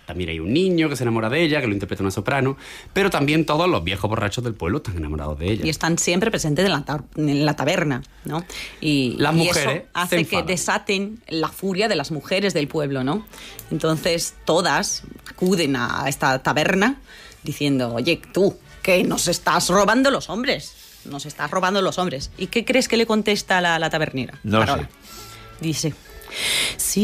También hay un niño que se enamora de ella, que lo interpreta una soprano, pero también todos los viejos borrachos del pueblo están enamorados de ella. Y están siempre presentes en la taberna, ¿no? Y las mujeres eso hace que desaten la furia de las mujeres del pueblo, ¿no? Entonces todas acuden a esta taberna diciendo, oye, tú, que nos estás robando los hombres. Nos estás robando los hombres. ¿Y qué crees que le contesta la tabernera? No Carola? sé. Dice, sí,